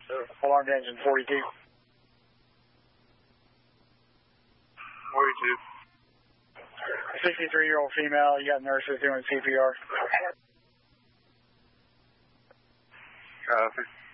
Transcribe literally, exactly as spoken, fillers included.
Alarm to engine forty-two. forty-two. sixty-three-year-old female, you got nurses doing C P R. Copy.